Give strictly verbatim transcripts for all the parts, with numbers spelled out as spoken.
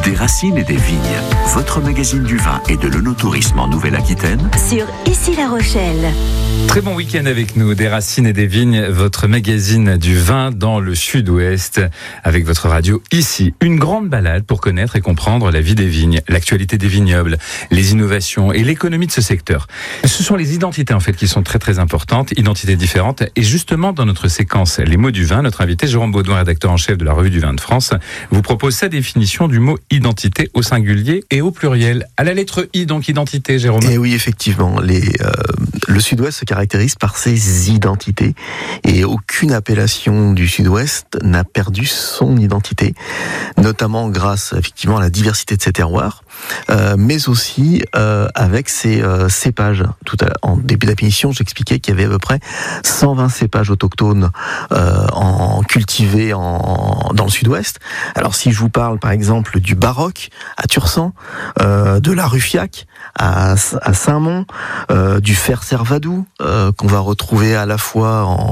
Des racines et des vignes, votre magazine du vin et de l'œnotourisme en Nouvelle-Aquitaine. Sur Ici La Rochelle. Très bon week-end avec nous, Des racines et des vignes, votre magazine du vin dans le sud-ouest, avec votre radio ici. Une grande balade pour connaître et comprendre la vie des vignes, l'actualité des vignobles, les innovations et l'économie de ce secteur. Ce sont les identités en fait qui sont très très importantes, identités différentes. Et justement dans notre séquence Les mots du vin, notre invité Jérôme Baudouin, rédacteur en chef de la Revue du vin de France, vous propose sa définition du mot identité au singulier et au pluriel. À la lettre I, donc identité, Jérôme. Et oui, effectivement, les, euh, le sud-ouest se caractérise par ses identités et aucune appellation du sud-ouest n'a perdu son identité, notamment grâce effectivement à la diversité de ses terroirs, euh, mais aussi euh, avec ses euh, cépages. Tout à, en début d'émission, j'expliquais qu'il y avait à peu près cent vingt cépages autochtones euh, en, cultivés en, dans le sud-ouest. Alors si je vous parle par exemple du Baroque à Tursan, euh, de la Ruffiac à, à Saint-Mont, euh, du Fer Servadou, euh, qu'on va retrouver à la fois en,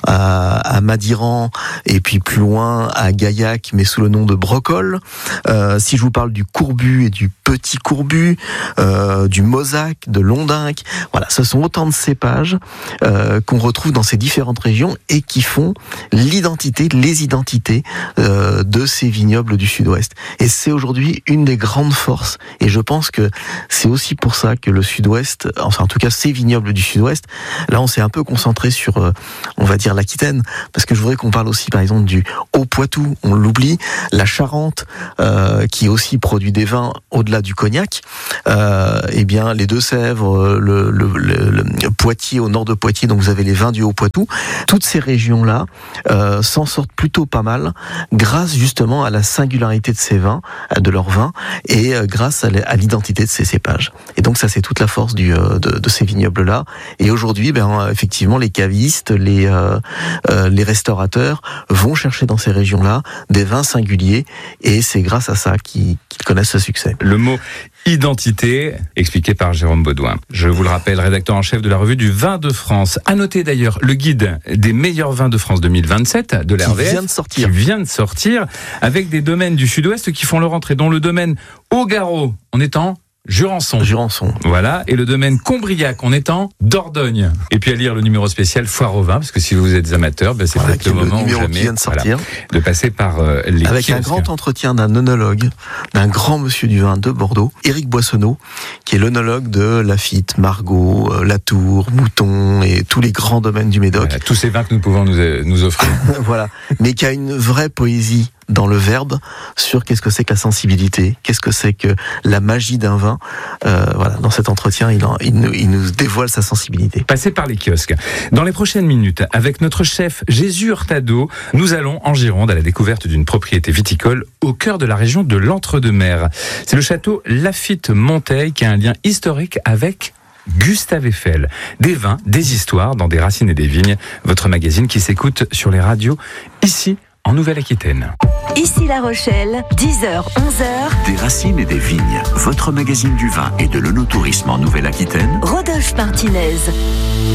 à, à Madiran et puis plus loin à Gaillac, mais sous le nom de Brocol. Euh, si je vous parle du Courbu et du Petit Courbu, euh, du Mozac, de Londinque, voilà, ce sont autant de cépages euh, qu'on retrouve dans ces différentes régions et qui font l'identité, les identités euh, de ces vignobles du Sud-Ouest. Et c'est aujourd'hui une des grandes forces. Et je pense que c'est aussi pour ça que le Sud-Ouest, enfin en tout cas ces vignobles du Sud-Ouest, là on s'est un peu concentré sur, euh, on va dire l'Aquitaine, parce que je voudrais qu'on parle aussi par exemple du Haut-Poitou, on l'oublie, la Charente, euh, qui aussi produit des vins au-delà du cognac, euh, et bien les Deux-Sèvres, le, le, le, le Poitiers, au nord de Poitiers, donc vous avez les vins du Haut-Poitou, toutes ces régions-là euh, s'en sortent plutôt pas mal, grâce justement à la singularité de ces vins, de leurs vins, et euh, grâce à l'identité de ces cépages. Et donc ça c'est toute la force du, euh, de, de ces vignobles-là. Et aujourd'hui, ben, effectivement, les cavistes, les, euh, euh, les restaurateurs vont chercher dans ces régions-là des vins singuliers, et c'est grâce à ça qu'ils, qu'ils connaissent ce succès. Le mot identité, expliqué par Jérôme Baudouin. Je vous le rappelle, rédacteur en chef de la Revue du vin de France. À noter d'ailleurs le guide des meilleurs vins de France deux mille vingt-sept de l'R V F, qui vient de sortir, qui vient de sortir, avec des domaines du Sud-Ouest qui font leur entrée, dont le domaine Haut-Garrot, en étant Jurançon. Jurançon. Voilà. Et le domaine Combriac, en étant Dordogne. Et puis à lire le numéro spécial Foire au vin, parce que si vous êtes amateur, ben c'est voilà, peut-être le moment le ou jamais qui vient de, sortir. Voilà, de passer par euh, les avec kiosques. Un grand entretien d'un œnologue, d'un grand monsieur du vin de Bordeaux, Éric Boissonneau, qui est l'œnologue de Lafite, Margaux, euh, Latour, Mouton et tous les grands domaines du Médoc. Voilà, tous ces vins que nous pouvons nous, nous offrir. Voilà. Mais qui a une vraie poésie dans le verbe sur qu'est-ce que c'est que la sensibilité, qu'est-ce que c'est que la magie d'un vin. Euh, voilà, dans cet entretien, il, en, il, nous, il nous dévoile sa sensibilité. Passez par les kiosques. Dans les prochaines minutes, avec notre chef Jésus Hurtado, nous allons en Gironde à la découverte d'une propriété viticole au cœur de la région de l'Entre-deux-Mers. C'est le château Lafite-Monteil qui a un lien historique avec Gustave Eiffel. Des vins, des histoires dans Des racines et des vignes, votre magazine qui s'écoute sur les radios ici en Nouvelle-Aquitaine. Ici La Rochelle, dix heures, onze heures. Des racines et des vignes, votre magazine du vin et de l'œnotourisme en Nouvelle-Aquitaine. Rodolphe Martinez.